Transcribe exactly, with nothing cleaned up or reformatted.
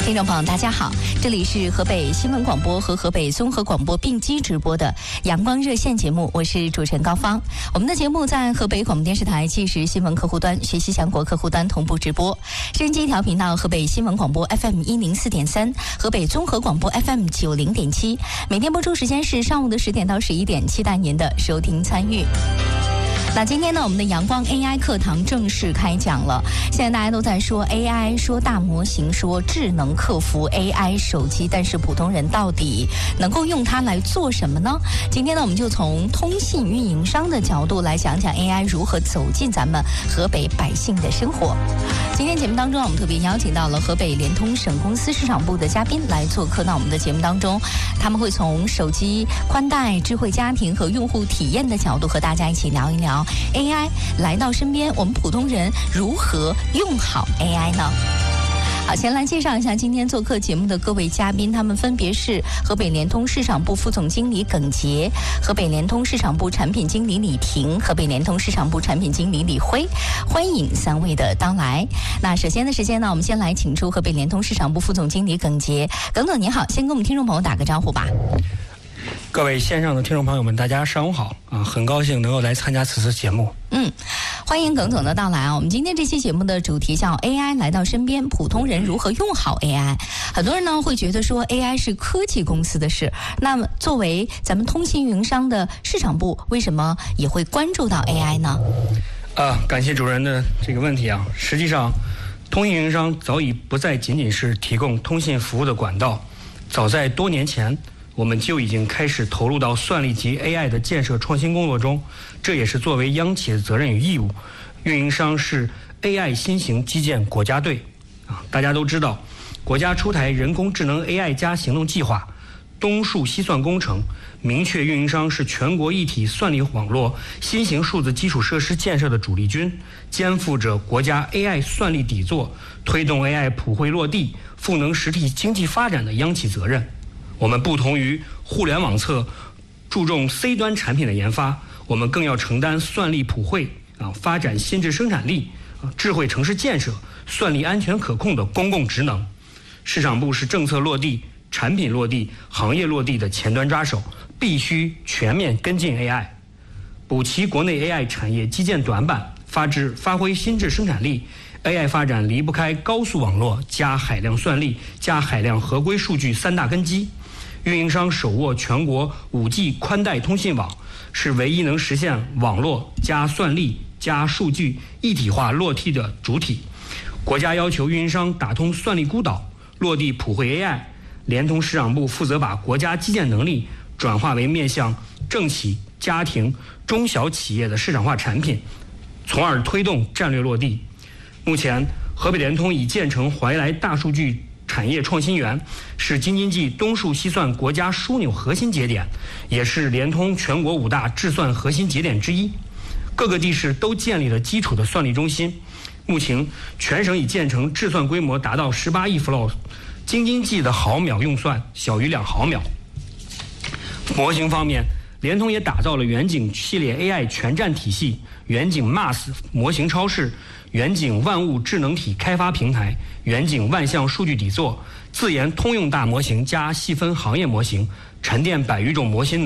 听众朋友大家好，这里是河北新闻广播和河北综合广播并机直播的阳光热线节目，我是主持人高芳。我们的节目在河北广播电视台即时新闻客户端、学习强国客户端同步直播，收音机调频道河北新闻广播 F M 一零四点三，河北综合广播 F M 九零点七，每天播出时间是上午的十点到十一点，期待您的收听参与。那今天呢，我们的阳光 A I 课堂正式开讲了。现在大家都在说 A I， 说大模型，说智能客服 A I 手机，但是普通人到底能够用它来做什么呢？今天呢，我们就从通信运营商的角度来讲讲 A I 如何走进咱们河北百姓的生活。今天节目当中，我们特别邀请到了河北联通省公司市场部的嘉宾来做客到我们的节目当中，他们会从手机宽带、智慧家庭和用户体验的角度和大家一起聊一聊 A I 来到身边，我们普通人如何用好 A I 呢？好，先来介绍一下今天做客节目的各位嘉宾，他们分别是河北联通市场部副总经理耿杰、河北联通市场部产品经理李婷、河北联通市场部产品经理李辉，欢迎三位的到来。那首先的时间呢，我们先来请出河北联通市场部副总经理耿杰。耿总您好，先跟我们听众朋友打个招呼吧。 各位线上的听众朋友们，大家上午好啊！很高兴能够来参加此次节目。 嗯，欢迎耿总的到来啊！我们今天这期节目的主题叫 A I 来到身边，普通人如何用好 A I。很多人呢会觉得说 A I 是科技公司的事，那么作为咱们通信运营商的市场部，为什么也会关注到 A I 呢？ 啊，感谢主任的这个问题啊！实际上，通信运营商早已不再仅仅是提供通信服务的管道，早在多年前，我们就已经开始投入到算力及 A I 的建设创新工作中，这也是作为央企的责任与义务。运营商是 A I 新型基建国家队啊，大家都知道，国家出台人工智能 A I 加行动计划，东数西算工程明确运营商是全国一体算力网络新型数字基础设施建设的主力军，肩负着国家 A I 算力底座，推动 A I 普惠落地、赋能实体经济发展的央企责任。我们不同于互联网侧注重 C 端产品的研发，我们更要承担算力普惠啊、发展新质生产力、啊、智慧城市建设、算力安全可控的公共职能。市场部是政策落地、产品落地、行业落地的前端抓手，必须全面跟进 A I， 补齐国内 A I 产业基建短板，发至发挥新质生产力。A I 发展离不开高速网络加海量算力加海量合规数据三大根基。运营商手握全国 五 G 宽带通信网，是唯一能实现网络加算力加数据一体化落地的主体。国家要求运营商打通算力孤岛，落地普惠 A I， 联通市场部负责把国家基建能力转化为面向政企、家庭、中小企业的市场化产品，从而推动战略落地。目前，河北联通已建成怀来大数据产业创新园，是京津冀东数西算国家枢纽核心节点，也是联通全国五大智算核心节点之一。各个地市都建立了基础的算力中心。目前，全省已建成智算规模达到十八亿 flow， 京津冀的毫秒用算小于两毫秒。模型方面，联通也打造了远景系列 A I 全站体系、远景 M A S 模型超市、远景万物智能体开发平台、远景万象数据底座、自研通用大模型加细分行业模型，沉淀百余种模型